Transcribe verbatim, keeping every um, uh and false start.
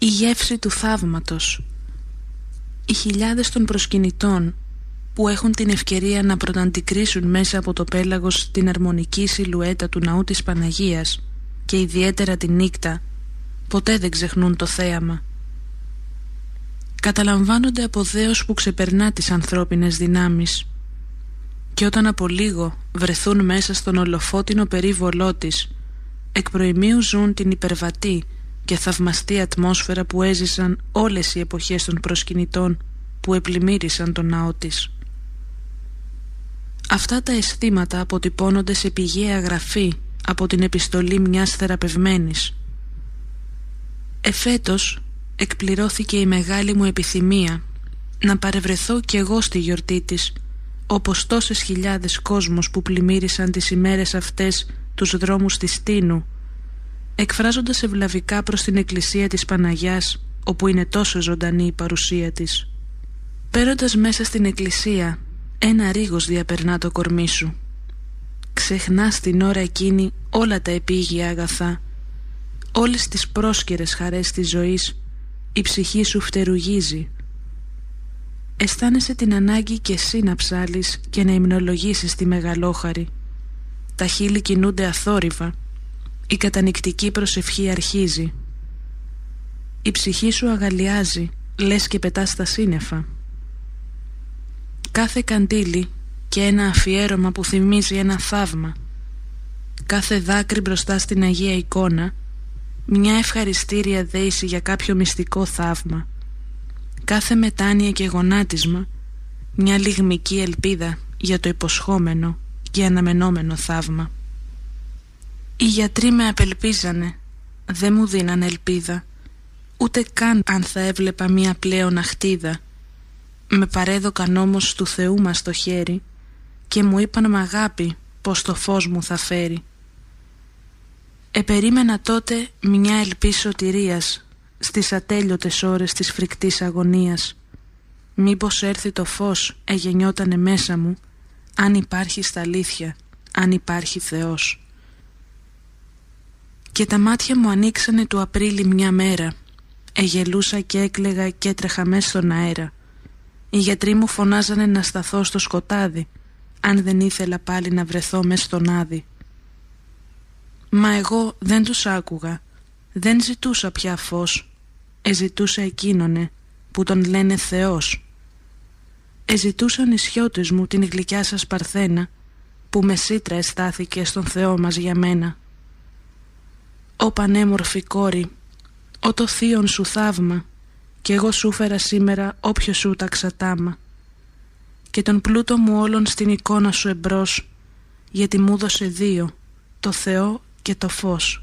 Η γεύση του θαύματος. Οι χιλιάδες των προσκυνητών που έχουν την ευκαιρία να πρωταντικρίσουν μέσα από το πέλαγος την αρμονική σιλουέτα του ναού της Παναγίας και ιδιαίτερα τη νύχτα, ποτέ δεν ξεχνούν το θέαμα. Καταλαμβάνονται από δέος που ξεπερνά τις ανθρώπινες δυνάμεις και όταν από λίγο βρεθούν μέσα στον ολοφώτινο περίβολό της, εκ προημίου ζουν την υπερβατή και θαυμαστή ατμόσφαιρα που έζησαν όλες οι εποχές των προσκυνητών που επλημμύρισαν τον ναό της. Αυτά τα αισθήματα αποτυπώνονται σε πηγαία γραφή από την επιστολή μιας θεραπευμένης. Εφέτος εκπληρώθηκε η μεγάλη μου επιθυμία να παρευρεθώ κι εγώ στη γιορτή της, όπως τόσες χιλιάδες κόσμος που πλημμύρισαν τις ημέρες αυτές τους δρόμους της Τίνου, εκφράζοντας ευλαβικά προς την εκκλησία της Παναγιάς, όπου είναι τόσο ζωντανή η παρουσία της. Παίρνοντας μέσα στην εκκλησία, ένα ρίγος διαπερνά το κορμί σου. Ξεχνάς την ώρα εκείνη όλα τα επίγεια αγαθά, όλες τις πρόσκαιρες χαρές της ζωής, η ψυχή σου φτερουγίζει. Αισθάνεσαι την ανάγκη και εσύ να ψάλεις και να υμνολογήσεις τη μεγαλόχαρη. Τα χείλη κινούνται αθόρυβα, η κατανυκτική προσευχή αρχίζει. Η ψυχή σου αγαλιάζει, λες και πετάς στα σύννεφα. Κάθε καντήλι και ένα αφιέρωμα που θυμίζει ένα θαύμα, κάθε δάκρυ μπροστά στην Αγία εικόνα, μια ευχαριστήρια δέηση για κάποιο μυστικό θαύμα, κάθε μετάνοια και γονάτισμα, μια λιγμική ελπίδα για το υποσχόμενο και αναμενόμενο θαύμα. Οι γιατροί με απελπίζανε, δεν μου δίνανε ελπίδα, ούτε καν αν θα έβλεπα μια πλέον αχτίδα. Με παρέδωκαν όμως του Θεού μας το χέρι και μου είπαν μ' αγάπη πως το φως μου θα φέρει. Επερίμενα τότε μια ελπίς σωτηρίας στις ατέλειωτες ώρες της φρικτής αγωνίας. Μήπως έρθει το φως εγεννιότανε μέσα μου, αν υπάρχει στα αλήθεια, αν υπάρχει Θεός. Και τα μάτια μου ανοίξανε του Απρίλη μια μέρα, εγελούσα και έκλαιγα και έτρεχα μες στον αέρα. Οι γιατροί μου φωνάζανε να σταθώ στο σκοτάδι, αν δεν ήθελα πάλι να βρεθώ μες στον άδει. Μα εγώ δεν τους άκουγα, δεν ζητούσα πια φως, εζητούσα εκείνονε που τον λένε Θεός. Εζητούσαν οι σιώτες μου την γλυκιά σας παρθένα, που με σίτρα αισθάθηκε στον Θεό μας για μένα. Ω πανέμορφη κόρη, ω το θείον σου θαύμα, κι εγώ σου φέρα σήμερα όποιο σου ταξα τάμα. Και τον πλούτο μου όλων στην εικόνα σου εμπρός, γιατί μου δώσε δύο, το Θεό και το φως.